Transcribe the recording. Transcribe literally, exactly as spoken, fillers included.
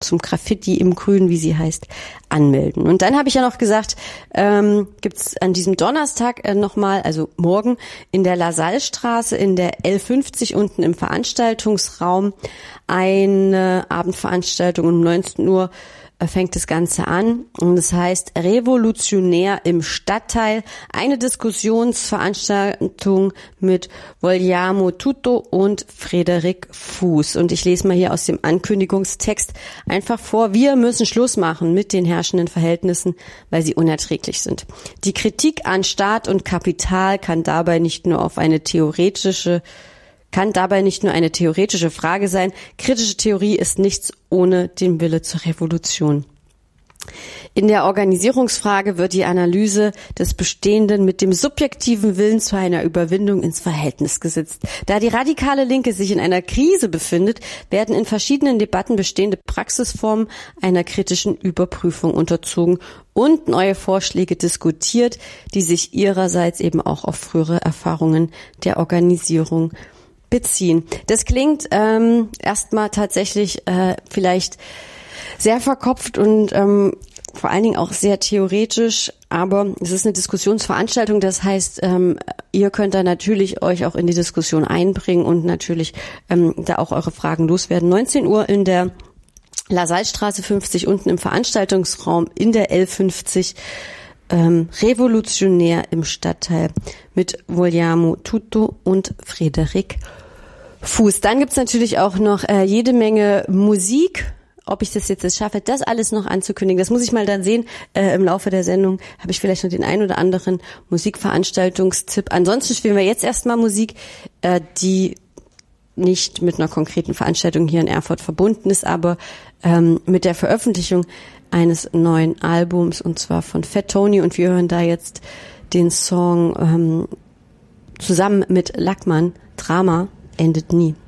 zum Graffiti im Grün, wie sie heißt, anmelden. Und dann habe ich ja noch gesagt, ähm, gibt's an diesem Donnerstag äh, nochmal, also morgen, in der Lasallstraße in der L fünfzig unten im Veranstaltungsraum eine Abendveranstaltung um neunzehn Uhr fängt das Ganze an und es heißt Revolutionär im Stadtteil, eine Diskussionsveranstaltung mit Vogliamo Tutto und Frederik Fuß. Und ich lese mal hier aus dem Ankündigungstext einfach vor: Wir müssen Schluss machen mit den herrschenden Verhältnissen, weil sie unerträglich sind. Die Kritik an Staat und Kapital kann dabei nicht nur auf eine theoretische kann dabei nicht nur eine theoretische Frage sein. Kritische Theorie ist nichts ohne den Wille zur Revolution. In der Organisierungsfrage wird die Analyse des Bestehenden mit dem subjektiven Willen zu einer Überwindung ins Verhältnis gesetzt. Da die radikale Linke sich in einer Krise befindet, werden in verschiedenen Debatten bestehende Praxisformen einer kritischen Überprüfung unterzogen und neue Vorschläge diskutiert, die sich ihrerseits eben auch auf frühere Erfahrungen der Organisierung beziehen. Das klingt ähm, erstmal tatsächlich äh, vielleicht sehr verkopft und ähm, vor allen Dingen auch sehr theoretisch, aber es ist eine Diskussionsveranstaltung, das heißt, ähm, ihr könnt da natürlich euch auch in die Diskussion einbringen und natürlich ähm, da auch eure Fragen loswerden. neunzehn Uhr in der Lasallstraße fünfzig unten im Veranstaltungsraum in der L fünfzig. Ähm, Revolutionär im Stadtteil mit Vogliamo Tutto und Frederik Fuß. Dann gibt's natürlich auch noch äh, jede Menge Musik. Ob ich das jetzt schaffe, das alles noch anzukündigen, das muss ich mal dann sehen. Äh, im Laufe der Sendung habe ich vielleicht noch den ein oder anderen Musikveranstaltungstipp. Ansonsten spielen wir jetzt erstmal Musik, äh, die nicht mit einer konkreten Veranstaltung hier in Erfurt verbunden ist, aber ähm, mit der Veröffentlichung eines neuen Albums, und zwar von Fat Tony, und wir hören da jetzt den Song ähm, zusammen mit Lackmann, Drama endet nie.